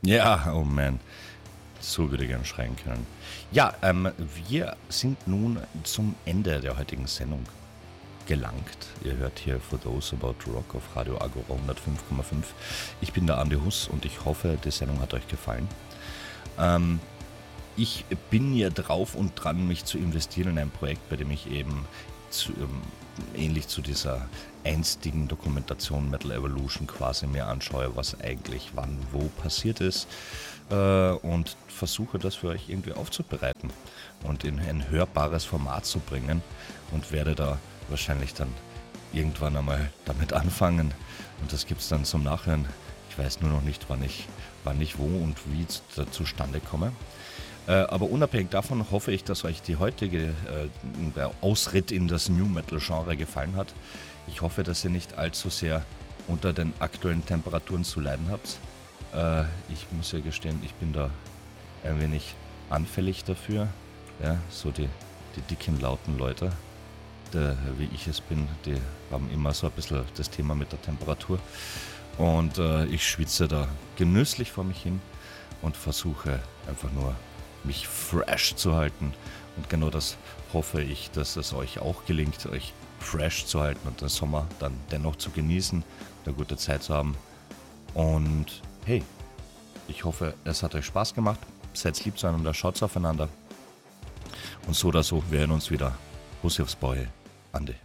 Ja, oh man, so würde ich gern schreien können. Ja, wir sind nun zum Ende der heutigen Sendung gelangt. Ihr hört hier For Those About Rock auf Radio Agora 105,5. Ich bin der Andi Huss und ich hoffe, die Sendung hat euch gefallen. Ich bin ja drauf und dran, mich zu investieren in ein Projekt, bei dem ich eben ähnlich zu dieser einstigen Dokumentation Metal Evolution quasi mir anschaue, was eigentlich wann wo passiert ist und versuche das für euch irgendwie aufzubereiten und in ein hörbares Format zu bringen und werde da wahrscheinlich dann irgendwann einmal damit anfangen und das gibt es dann zum Nachhören. Ich weiß nur noch nicht, wann ich wo und wie zustande komme. Aber unabhängig davon hoffe ich, dass euch die heutige Ausritt in das New Metal Genre gefallen hat. Ich hoffe, dass ihr nicht allzu sehr unter den aktuellen Temperaturen zu leiden habt. Ich muss ja gestehen, ich bin da ein wenig anfällig dafür. Ja, so die dicken, lauten Leute, wie ich es bin, die haben immer so ein bisschen das Thema mit der Temperatur. Und ich schwitze da genüsslich vor mich hin und versuche einfach nur mich fresh zu halten. Und genau das hoffe ich, dass es euch auch gelingt, euch fresh zu halten und den Sommer dann dennoch zu genießen, eine gute Zeit zu haben. Und hey, ich hoffe, es hat euch Spaß gemacht. Seid lieb zueinander, schaut aufeinander. Und so oder so, wir hören uns wieder. Bussi aufs Bäuer, Andi.